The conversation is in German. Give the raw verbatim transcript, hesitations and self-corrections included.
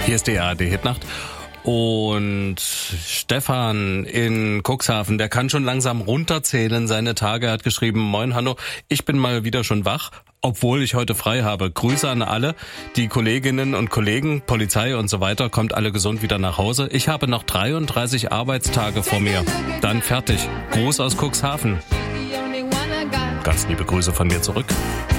Hier ist die A R D-Hitnacht. Und Stefan in Cuxhaven, der kann schon langsam runterzählen seine Tage, hat geschrieben: Moin Hanno, ich bin mal wieder schon wach, obwohl ich heute frei habe. Grüße an alle, die Kolleginnen und Kollegen, Polizei und so weiter, kommt alle gesund wieder nach Hause. Ich habe noch dreiunddreißig Arbeitstage vor mir. Dann fertig. Gruß aus Cuxhaven. Ganz liebe Grüße von mir zurück.